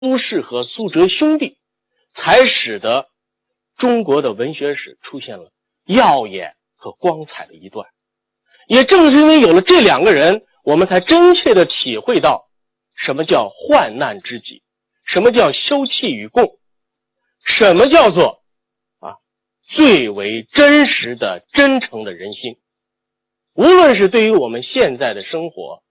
苏轼和苏辙兄弟，才使得中国的文学史出现了耀眼和光彩的一段。也正是因为有了这两个人，我们才真切地体会到什么叫患难知己，什么叫休戚与共，什么叫做最为真实的真诚的人心。无论是对于我们现在的生活，